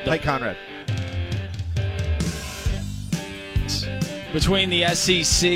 Hey, Conrad. Between the SEC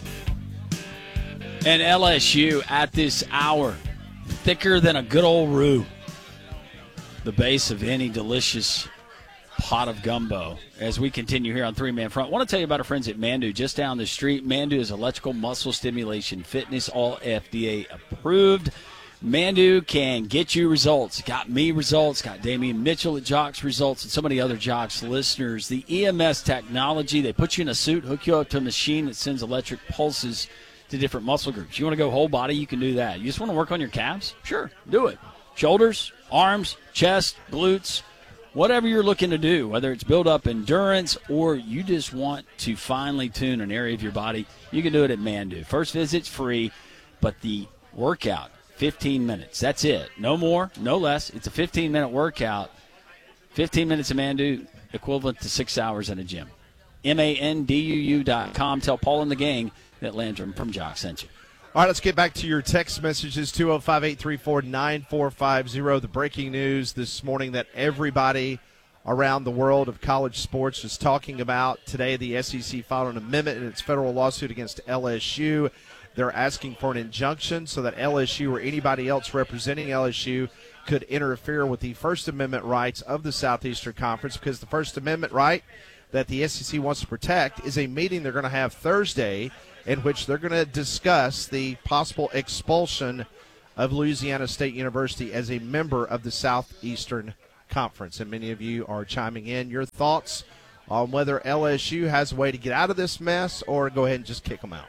and LSU at this hour, thicker than a good old roux. The base of any delicious pot of gumbo. As we continue here on Three Man Front, I want to tell you about our friends at Mandu just down the street. Mandu is electrical muscle stimulation fitness, all FDA approved. Mandu can get you results. Got me results. Got Damian Mitchell at Jocks results and so many other Jocks listeners. The EMS technology, they put you in a suit, hook you up to a machine that sends electric pulses to different muscle groups. You want to go whole body, you can do that. You just want to work on your calves? Sure, do it. Shoulders, arms, chest, glutes, whatever you're looking to do, whether it's build up endurance or you just want to finely tune an area of your body, you can do it at Mandu. First visit's free, but the workout, 15 minutes. That's it. No more, no less. It's a 15-minute workout. 15 minutes of Mandu, equivalent to 6 hours in a gym. MANDUU.com. Tell Paul and the gang that Landrum from Jock sent you. All right, let's get back to your text messages, 205-834-9450. The breaking news this morning that everybody around the world of college sports is talking about today. The SEC filed an amendment in its federal lawsuit against LSU. They're asking for an injunction so that LSU or anybody else representing LSU could interfere with the First Amendment rights of the Southeastern Conference, because the First Amendment right that the SEC wants to protect is a meeting they're going to have Thursday in which they're going to discuss the possible expulsion of Louisiana State University as a member of the Southeastern Conference. And many of you are chiming in your thoughts on whether LSU has a way to get out of this mess or go ahead and just kick them out.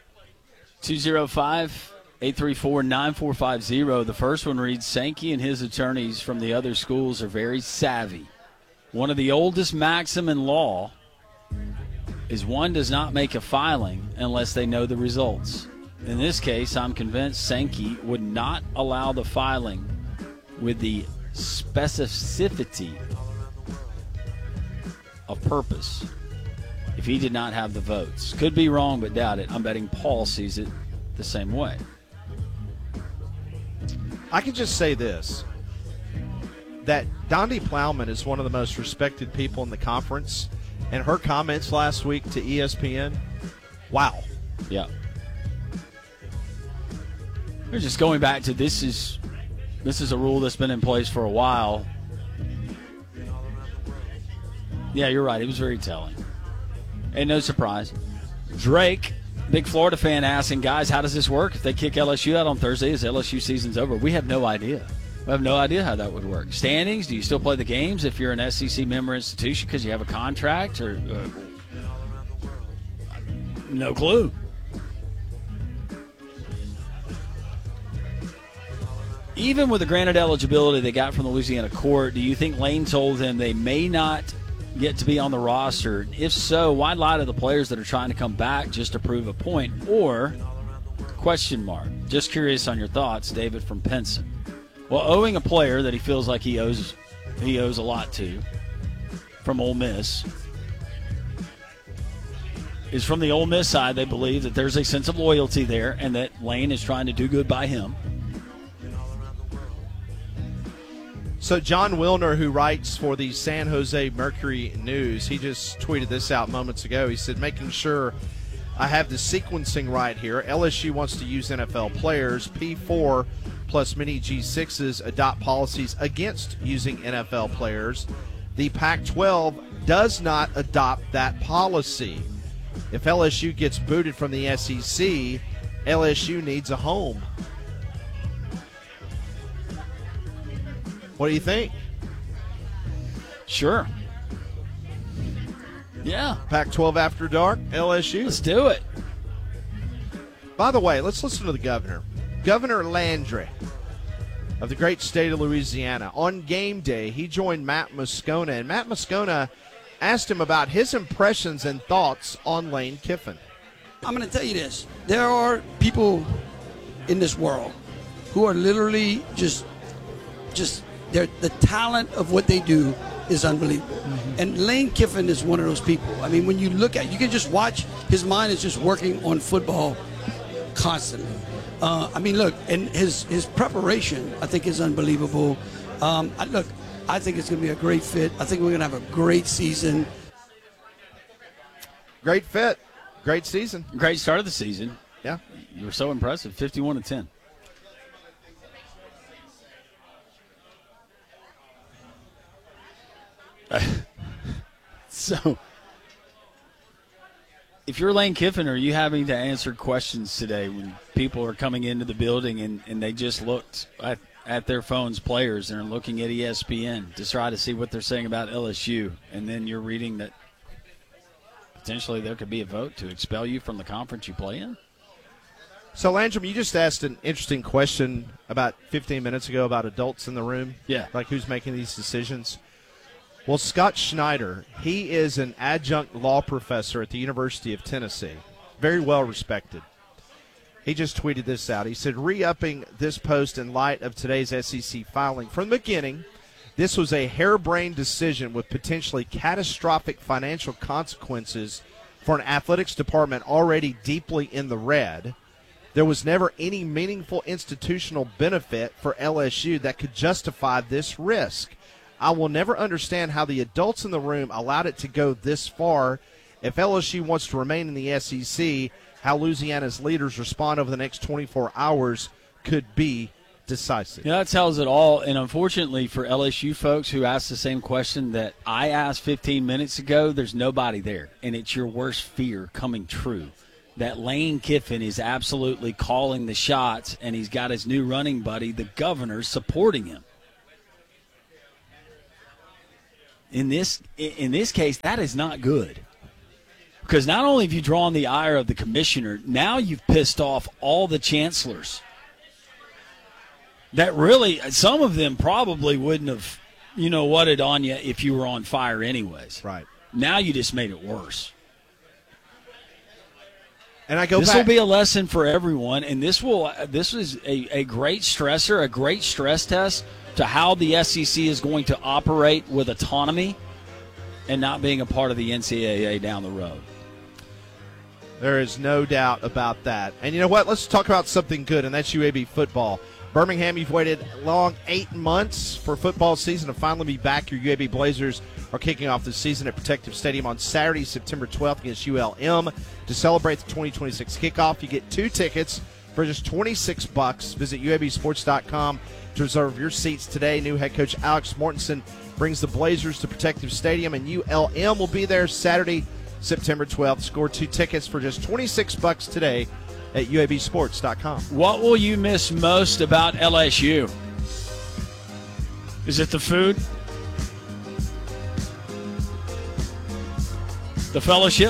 205-834-9450. The first one reads, Sankey and his attorneys from the other schools are very savvy. One of the oldest maxim in law is one does not make a filing unless they know the results. In this case, I'm convinced Sankey would not allow the filing with the specificity of purpose if he did not have the votes. Could be wrong, but doubt it. I'm betting Paul sees it the same way. I can just say this, that Dondi Plowman is one of the most respected people in the conference, and her comments last week to ESPN, wow. Yeah. We're just going back to this is a rule that's been in place for a while. Yeah, you're right. It was very telling. And no surprise. Drake, big Florida fan, asking, guys, how does this work? If they kick LSU out on Thursday, is LSU season's over? We have no idea. We have no idea how that would work. Standings, do you still play the games if you're an SEC member institution because you have a contract? Or no clue. Even with the granted eligibility they got from the Louisiana court, do you think Lane told them they may not get to be on the roster? If so, why lie to the players that are trying to come back just to prove a point? Or, question mark, just curious on your thoughts, David from Pinson. Well, owing a player that he feels like he owes a lot to from Ole Miss is from the Ole Miss side. They believe that there's a sense of loyalty there and that Lane is trying to do good by him. So John Wilner, who writes for the San Jose Mercury News, he just tweeted this out moments ago. He said, making sure I have the sequencing right here. LSU wants to use NFL players. P4 plus many G6s adopt policies against using NFL players. The Pac-12 does not adopt that policy. If LSU gets booted from the SEC, LSU needs a home. What do you think? Sure. Yeah. Pac-12 after dark, LSU. Let's do it. By the way, let's listen to the governor. Governor Landry of the great state of Louisiana. On game day, he joined Matt Moscona, and Matt Moscona asked him about his impressions and thoughts on Lane Kiffin. I'm going to tell you this. There are people in this world who are literally just the talent of what they do is unbelievable. Mm-hmm. And Lane Kiffin is one of those people. I mean, when you look at, you can just watch, his mind is just working on football constantly. I mean, look, and his preparation, I think, is unbelievable. Look, I think it's going to be a great fit. I think we're going to have a great season. Great fit. Great season. Great start of the season. Yeah. You were so impressive, 51-10. So, if you're Lane Kiffin, are you having to answer questions today when people are coming into the building and they just looked at their phones, players, and are looking at ESPN to try to see what they're saying about LSU, and then you're reading that potentially there could be a vote to expel you from the conference you play in? So, Landrum, you just asked an interesting question about 15 minutes ago about adults in the room. Yeah. Like who's making these decisions. Well, Scott Schneider, he is an adjunct law professor at the University of Tennessee. Very well respected. He just tweeted this out. He said, re-upping this post in light of today's SEC filing. From the beginning, this was a harebrained decision with potentially catastrophic financial consequences for an athletics department already deeply in the red. There was never any meaningful institutional benefit for LSU that could justify this risk. I will never understand how the adults in the room allowed it to go this far. If LSU wants to remain in the SEC, how Louisiana's leaders respond over the next 24 hours could be decisive. Yeah, that tells it all. And unfortunately for LSU folks who asked the same question that I asked 15 minutes ago, there's nobody there. And it's your worst fear coming true, that Lane Kiffin is absolutely calling the shots, and he's got his new running buddy, the governor, supporting him. In this case, that is not good. Because not only have you drawn the ire of the commissioner, now you've pissed off all the chancellors. That really, some of them probably wouldn't have, whatted on you if you were on fire anyways. Right. Now you just made it worse. And I go this back. Will be a lesson for everyone, and this is a great stressor, a great stress test to how the SEC is going to operate with autonomy and not being a part of the NCAA down the road. There is no doubt about that. And you know what? Let's talk about something good, and that's UAB football. Birmingham, you've waited long 8 months for football season to finally be back. Your UAB Blazers are kicking off the season at Protective Stadium on Saturday, September 12th against ULM. To celebrate the 2026 kickoff, you get 2 tickets for just $26. Visit UABsports.com to reserve your seats today. New head coach Alex Mortensen brings the Blazers to Protective Stadium, and ULM will be there Saturday, September 12th. Score 2 tickets for just $26 today at UABsports.com. What will you miss most about LSU? Is it the food? The fellowship?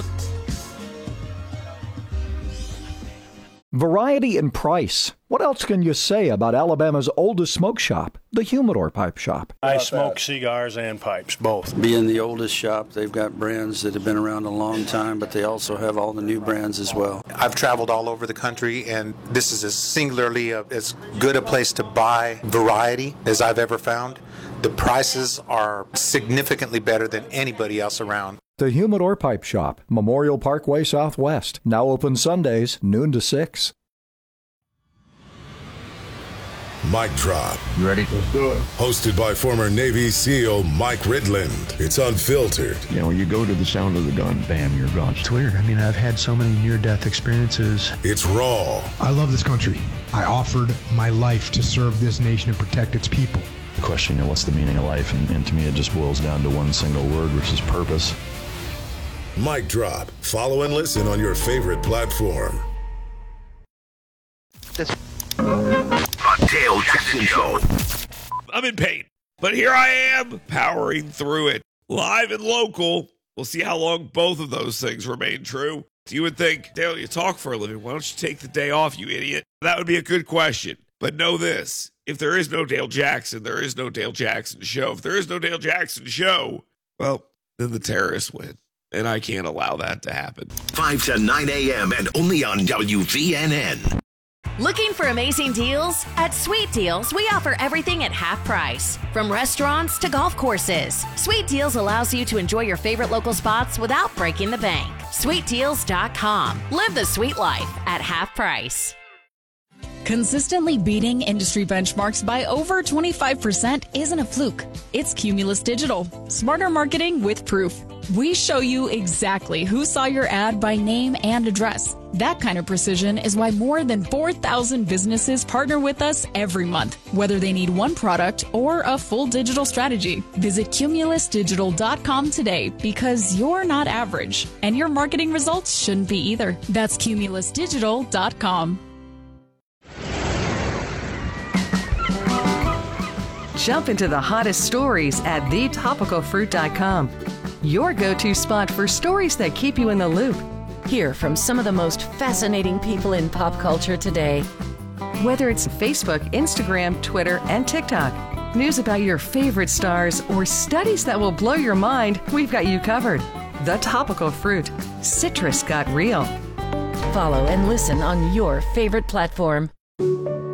Variety and price. What else can you say about Alabama's oldest smoke shop, the Humidor Pipe Shop? I smoke cigars and pipes, both. Being the oldest shop, they've got brands that have been around a long time, but they also have all the new brands as well. I've traveled all over the country, and this is as singularly as good a place to buy variety as I've ever found. The prices are significantly better than anybody else around. The Humidor Pipe Shop, Memorial Parkway Southwest. Now open Sundays, noon to 6. Mic Drop. You ready? Let's do it. Hosted by former Navy SEAL Mike Ridland. It's unfiltered. When you go to the sound of the gun, bam, you're gone. It's weird. I've had so many near-death experiences. It's raw. I love this country. I offered my life to serve this nation and protect its people. The question, what's the meaning of life? And to me, it just boils down to one single word, which is purpose. Mic Drop. Follow and listen on your favorite platform. Dale Jackson Show. I'm in pain, but here I am, powering through it. Live and local. We'll see how long both of those things remain true. You would think, Dale, you talk for a living. Why don't you take the day off, you idiot? That would be a good question. But know this. If there is no Dale Jackson, there is no Dale Jackson Show. If there is no Dale Jackson Show, well, then the terrorists win. And I can't allow that to happen. 5 to 9 a.m. and only on WVNN. Looking for amazing deals? At Sweet Deals, we offer everything at half price. From restaurants to golf courses, Sweet Deals allows you to enjoy your favorite local spots without breaking the bank. SweetDeals.com. Live the sweet life at half price. Consistently beating industry benchmarks by over 25% isn't a fluke. It's Cumulus Digital. Smarter marketing with proof. We show you exactly who saw your ad by name and address. That kind of precision is why more than 4,000 businesses partner with us every month, whether they need one product or a full digital strategy. Visit cumulusdigital.com today because you're not average, and your marketing results shouldn't be either. That's cumulusdigital.com. Jump into the hottest stories at thetopicalfruit.com. Your go-to spot for stories that keep you in the loop. Hear from some of the most fascinating people in pop culture today. Whether it's Facebook, Instagram, Twitter, and TikTok, news about your favorite stars, or studies that will blow your mind, we've got you covered. The Topical Fruit. Citrus got real. Follow and listen on your favorite platform.